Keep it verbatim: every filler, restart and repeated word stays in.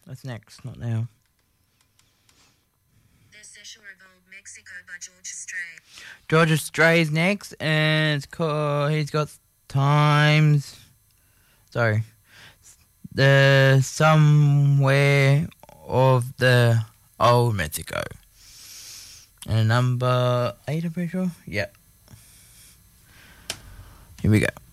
That's next, not now. The Session of Old Mexico by George Strait. George Strait's next, and it's called, he's got times. Sorry. The Somewhere of the Old Mexico. And number eight, I'm pretty sure. Yeah. Here we go.